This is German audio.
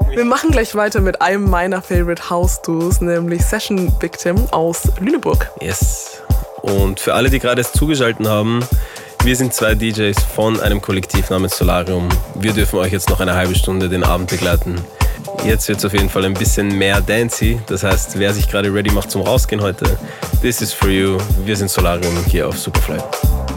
Wir machen gleich weiter mit einem meiner Favorite House-Duos, nämlich Session Victim aus Lüneburg. Yes. Und für alle, die gerade erst zugeschaltet haben, wir sind 2 DJs von einem Kollektiv namens Solarium. Wir dürfen euch jetzt noch eine halbe Stunde den Abend begleiten. Jetzt wird es auf jeden Fall ein bisschen mehr dancey. Das heißt, wer sich gerade ready macht zum Rausgehen heute, this is for you. Wir sind Solarium hier auf Superfly.